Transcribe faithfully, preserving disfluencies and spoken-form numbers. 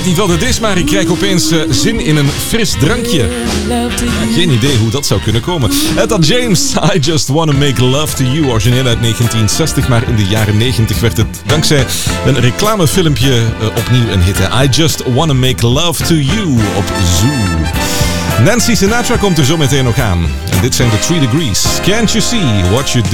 weet niet wat het is, maar ik krijg opeens uh, zin in een fris drankje. Ja, geen idee hoe dat zou kunnen komen. Etta James, I Just Wanna Make Love To You. Origineel uit negentien zestig, maar in de jaren negentig werd het dankzij een reclamefilmpje uh, opnieuw een hit. I Just Wanna Make Love To You op Zoo. Nancy Sinatra komt er zo meteen nog aan. En dit zijn de Three Degrees. Can't You See What You Do?